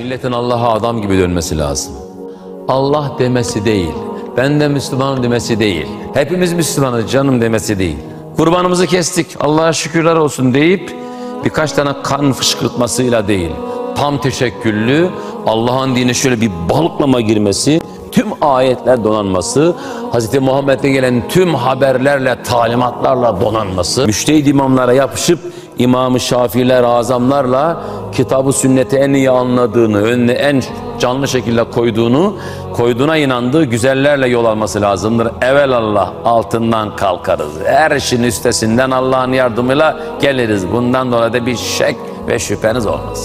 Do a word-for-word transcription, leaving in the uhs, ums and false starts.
Milletin Allah'a adam gibi dönmesi lazım. Allah demesi değil, ben de Müslümanım demesi değil, hepimiz Müslümanız canım demesi değil. Kurbanımızı kestik, Allah'a şükürler olsun deyip birkaç tane kan fışkırtmasıyla değil, tam teşekküllü, Allah'ın dine şöyle bir balıklama girmesi, tüm ayetler donanması, Hazreti Muhammed'e gelen tüm haberlerle, talimatlarla donanması, müştehid imamlara yapışıp İmam-ı Şafiiler, azamlarla kitabı sünneti en iyi anladığını, önüne en canlı şekilde koyduğunu, koyduğuna inandığı güzellerle yol alması lazımdır. Evelallah altından kalkarız. Her işin üstesinden Allah'ın yardımıyla geliriz. Bundan dolayı da bir şek ve şüpheniz olmaz.